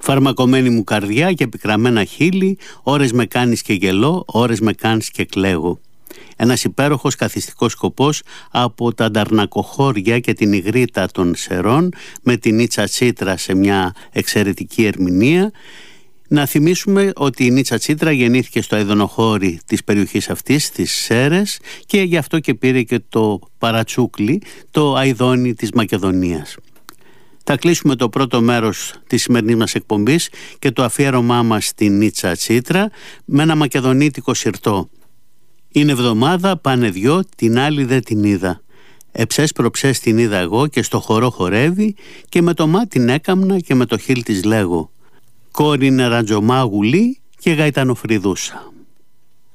Φαρμακωμένη μου καρδιά και πικραμένα χείλη, ώρες με κάνεις και γελώ, ώρες με κάνεις και κλαίγω. Ένας υπέροχος καθιστικός σκοπός από τα Νταρνακοχώρια και την Ιγρήτα των Σερών, με την Νίτσα Τσίτρα σε μια εξαιρετική ερμηνεία. Να θυμίσουμε ότι η Νίτσα Τσίτρα γεννήθηκε στο αηδονοχώρι της περιοχής αυτής, της Σέρες, και γι' αυτό και πήρε και το παρατσούκλι, το αηδόνι της Μακεδονίας. Θα κλείσουμε το πρώτο μέρος της σημερινής μας εκπομπής και το αφιέρωμά μας στην Νίτσα Τσίτρα με ένα μακεδονίτικο συρτό. Είναι εβδομάδα, πάνε δυο, την άλλη δεν την είδα. Εψές προψές την είδα εγώ και στο χορό χορεύει και με το μάτι την έκαμνα και με το χείλ της λέγω. Κόρη είναι ραντζομά γουλή και γαϊτανοφριδούσα.